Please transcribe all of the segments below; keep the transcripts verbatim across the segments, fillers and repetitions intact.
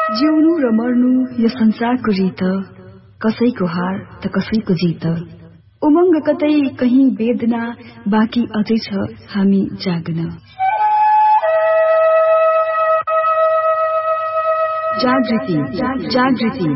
जिउनु र मर्नु यो संसारको रीत, कसैको हार त कसैको जित। उमङ्ग कतै कहीं वेदना, बाँकी अझै छ हामी जाग्न। जागृति जागृति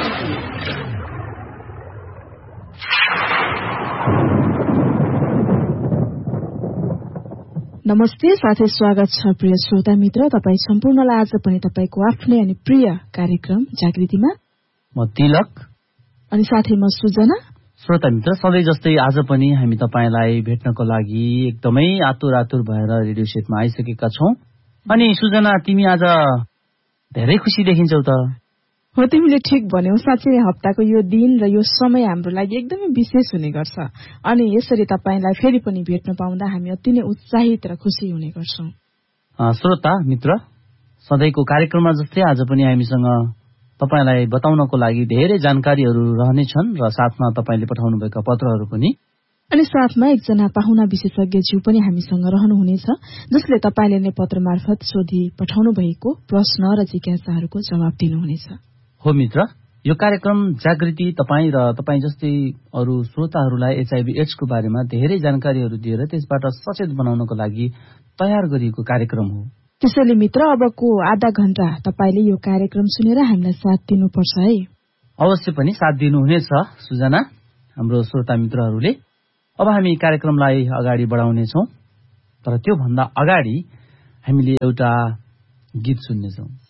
नमस्ते साथै स्वागत छ प्रिय श्रोता मित्र, तपाईँ सम्पूर्णलाई आज पनि तपाईको आफ्नै अनि प्रिय कार्यक्रम जागृतिमा। म तिलक अनि साथै म सुजना। श्रोता मित्र, सधैँ जस्तै आज पनि हामी तपाईलाई भेट्नको लागि एकदमै आतुर आतुर भएर रेडियो सेटमा आइसकेका छौं। अनि सुजना, तिमी आज धेरै खुसी देखिन्छौ त। हो, तिमीले ठिक भन्यौ। साँच्चै हप्ताको यो दिन र यो समय हाम्रो लागि एकदमै विशेष हुने गर्छ। अनि यसरी तपाईलाई फेरि पनि भेट्न पाउँदा हामी अति नै उत्साहित र खुसी हुने गर्छौं। श्रोता मित्र, सधैँको कार्यक्रममा जस्तै आज पनि हामीसँग तपाईलाई बताउनको लागि धेरै जानकारीहरू रहनेछन् र साथमा तपाईले पठाउनु भएका पत्रहरू पनि। अनि साथमा एकजना पाहुना विशेषज्ञज्यू पनि हामीसँग रहनुहुनेछ, जसले तपाईले नै पत्र मार्फत सोधी पठाउनु भएको प्रश्न र जिज्ञासाहरूको जवाब दिनुहुनेछ। हो मित्र, यो कार्यक्रम जागृति तपाईँ र तपाईँ जस्तै अरू श्रोताहरूलाई एचआईभी एड्सको बारेमा धेरै जानकारीहरू दिएर त्यसबाट सचेत बनाउनको लागि तयार गरिएको कार्यक्रम हो। त्यसैले मित्र, अबको आधा घण्टा तपाईले यो कार्यक्रम सुनेर हामीलाई साथ दिनुपर्छ है। अवश्य पनि साथ दिनुहुनेछ सुजना, हाम्रो श्रोता मित्रहरूले। अब हामी कार्यक्रमलाई अगाडि बढाउनेछौँ, तर त्यो भन्दा अगाडि हामीले एउटा गीत सुन्नेछौँ।